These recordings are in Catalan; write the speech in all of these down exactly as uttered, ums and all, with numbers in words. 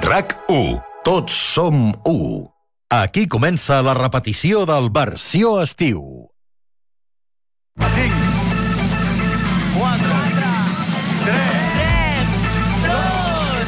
RAC u. Tots som u. Aquí comença la repetició del Versió Estiu. cinc, quatre, tres, dos,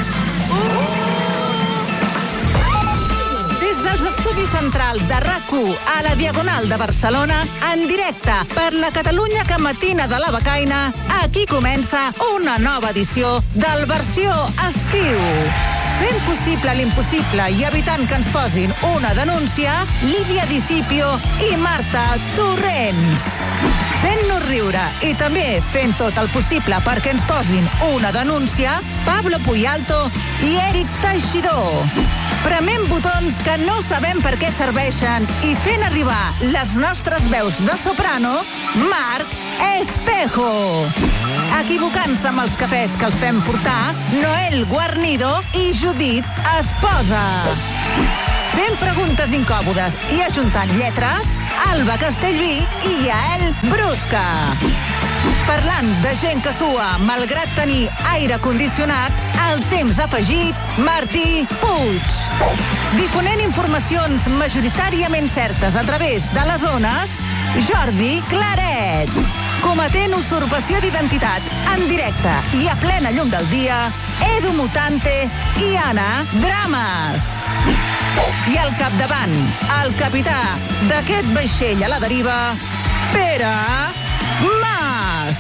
u. Des dels estudis centrals de RAC u a la Diagonal de Barcelona, en directe per la Catalunya que matina de la becaina, aquí comença una nova edició del Versió Estiu. Fent possible l'impossible i evitant que ens posin una denúncia, Lídia Discipio i Marta Torrents. Fent-nos riure i també fent tot el possible perquè ens posin una denúncia, Pablo Puyalto i Eric Teixidor. Prement botons que no sabem per què serveixen i fent arribar les nostres veus de soprano, Marc Espejo. Equivocant-se amb els cafès que els fem portar, Noel Guarnido i Judit Esposa. Fent preguntes incòmodes i ajuntant lletres, Alba Castellví i Yael Brusca. Parlant de gent que sua, malgrat tenir aire condicionat, el temps afegit, Martí Puig. Difonent informacions majoritàriament certes a través de les ones, Jordi Claret. Cometent usurpació d'identitat en directe i a plena llum del dia, Edu Mutante i Anna Drames. I al capdavant, el capità d'aquest vaixell a la deriva, Pere Mas.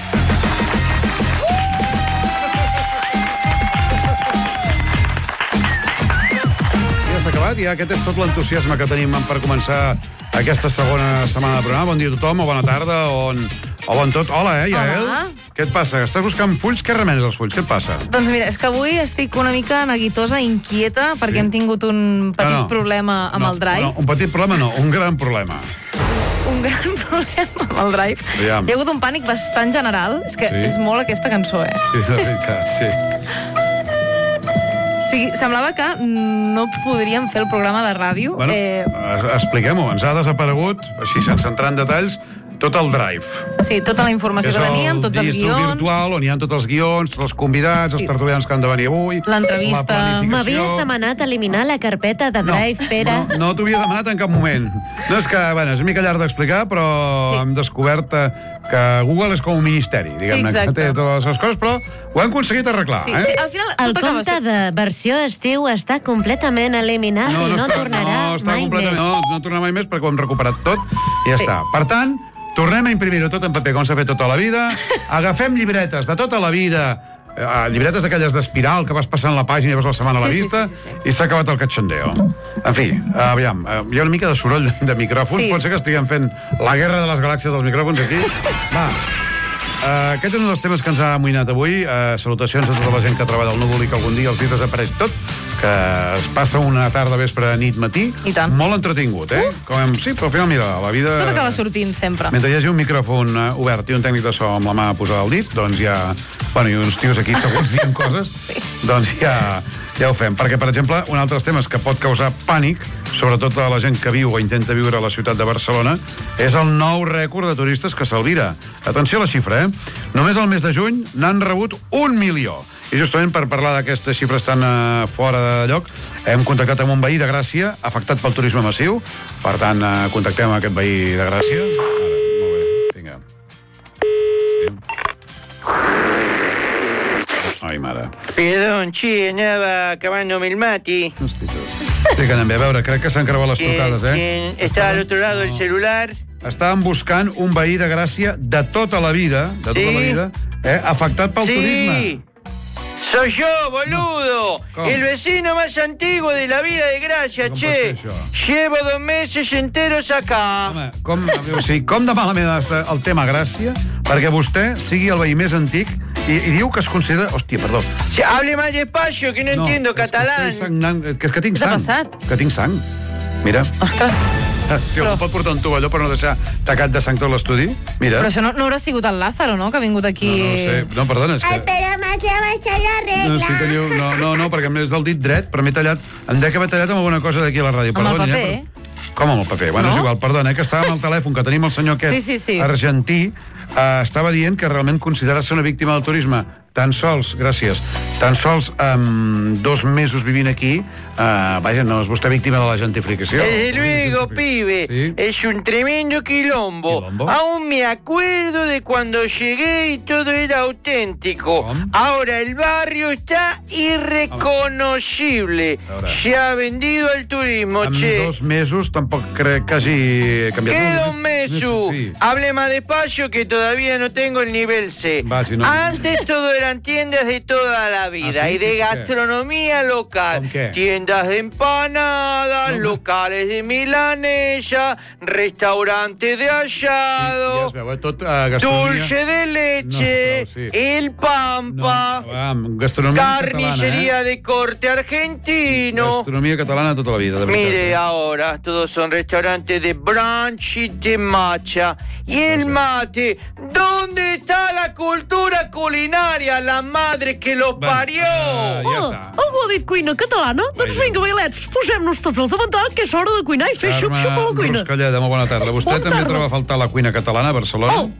Ja s'ha acabat, ja aquest és tot l'entusiasme que tenim per començar aquesta segona setmana de programa. Bon dia a tothom, o bona tarda, o on... O bon tot. Hola, eh, Yael? Hola. Què et passa? Estàs buscant fulls? Què remenes els fulls? Què et passa? Doncs mira, és que avui estic una mica neguitosa, inquieta, perquè Sí. hem tingut un petit No, no. problema amb No, el Drive. No, un petit problema no, un gran problema. Un gran problema amb el Drive. Aviam. Hi ha hagut un pànic bastant general. És que Sí. és molt aquesta cançó, eh? Sí, de veritat, sí. O sigui, semblava que no podríem fer el programa de ràdio. Bueno, eh, es- expliquem-ho. Ens ha desaparegut, així sense entrar en detalls, tot el Drive. sí, tota la informació que teníem, tots els disc guions, virtual on hi ha tots els guions, tots els convidats, Sí. els tertulians que han de venir avui, L'entrevista. la planificació... M'havies demanat eliminar la carpeta de Drive, Pere. No, no t'ho havia demanat en cap moment. No és que, bueno, és una mica llarg d'explicar, però Sí. hem descobert eh, que Google és com un ministeri, diguem-ne, Sí, que exacte. té totes les coses, però ho hem aconseguit arreglar, sí, eh? sí, al final El tot acaba compte sent- de versió estiu està completament eliminat i no està, tornarà no, està mai completament, més. no, no tornarà mai més perquè ho hem recuperat tot i ja Sí. està. Per tant, tornem a imprimir-ho tot en paper, com s'ha fet tota la vida, agafem llibretes de tota la vida, eh, llibretes d'aquelles d'espiral que vas passant la pàgina i vas la setmana a la Sí, sí, vista, sí, sí, i s'ha acabat el cachondeo. En fi, aviam, eh, hi ha una mica de soroll de micròfons, Sí. pot ser que estiguem fent la guerra de les galàxies dels micròfons aquí. Va, Uh, aquest és un dels temes que ens ha amoïnat avui. Uh, salutacions a tota la gent que treballa al núvol i que algun dia els hi desapareix tot, que es passa una tarda, vespre, nit, matí. I tant. Molt entretingut, eh? Com, sí, però al final, mira, la vida... Tot acaba sortint sempre. Mentre hi hagi un micròfon uh, obert i un tècnic de so amb la mà posada al dit, doncs ja... Bueno, i uns tios aquí segons dient coses, Sí. doncs ja, ja ho fem. Perquè, per exemple, un altre temes que pot causar pànic, sobretot a la gent que viu o intenta viure a la ciutat de Barcelona, és el nou rècord de turistes que s'alvira. Atenció a la xifra, eh? Només al mes de juny n'han rebut un milió. I justament per parlar d'aquestes xifres tan uh, fora de lloc, hem contactat amb un veí de Gràcia afectat pel turisme massiu. Per tant, uh, contactem amb aquest veí de Gràcia. Ara, molt bé, vinga. Ai, mare. Perdón, che, andaba acabándome el mate. Hosti, tu. Sí que anem bé. A veure, crec que s'han creuat les ¿Quién, trucades, eh? quién está al otro lado del celular? Estàvem buscant un veí de Gràcia de tota la vida, de tota Sí. la vida, eh, afectat pel turisme. Sí, soy yo, boludo. ¿Cómo? El vecino más antiguo de la vida de Gracia, ¿Cómo che. pot ser això? Llevo dos meses enteros acá. Home, com, o sigui, com de malament està el tema Gràcia perquè vostè sigui el veí més antic i, i diu que es considera... Hòstia, perdó. Che, hable más despacio, que no, entiendo és que catalán. estic sagnant, que, és que tinc Què t'ha sang. passat? Que tinc sang. Mira. Ostres, Si algú pot portar un tovalló per no deixar tacat de sang tot l'estudi, mira. però això no, no haurà sigut el Lázaro, no?, que ha vingut aquí... No, no ho sé. No, perdona, és que... Pere Mas ja va ser la No, sí, teniu... no, no, no, perquè em és del dit dret, però m'he tallat... Em deia que m'he tallat amb alguna cosa d'aquí a la ràdio. Amb el Perdoni, paper. Eh? Però... Com amb el paper? Bueno, No? és igual, perdona, eh, que estava amb el telèfon, que tenim el senyor aquest Sí, sí, sí. argentí, eh, estava dient que realment considerar-se una víctima del turisme tan sols, gràcies, Tan sols amb dos mesos vivint aquí, uh, vaja, no és vostè víctima de la gentrificació. Desde luego, pibe, Sí. es un tremendo quilombo. ¿Quilombo? Aún me acuerdo de cuando llegué y todo era auténtico. ¿Cómo? Ahora el barrio está irreconocible. Ahora. Se ha vendido al turismo, Amb che. dos mesos tampoc crec que hagi canviat. Queda un meso. Sí. Hable más despacio que todavía no tengo el nivel C. Va, si no- Antes todo eran tiendas de toda la vida ¿Ah, sí? y de ¿Qué? gastronomía local. ¿Con qué? Tiendas de empanadas, ¿Cómo? locales de milanesa, restaurantes de Ja hallado, es veu, eh? Tot uh, gastronomia... dulce de leche, No, no, sí. el pampa, No, va, gastronomia carnicería catalana, de corte eh? argentino. Gastronomia catalana tota la vida, de veritat. Mire eh? ahora, todos son restaurantes de brunch y de matcha. Y el mate, ¿dónde está la cultura culinaria? La madre que lo Va, parió. uh, ja Oh, està. algú ha dit cuina catalana? Doncs Vaja. vinga, bailets, posem-nos tots al davantal, que és hora de cuinar i fer xup-xup a la cuina. Carme Ruscalleda, molt bona tarda. Vostè Bona també tarda. troba a faltar la cuina catalana a Barcelona? Oh,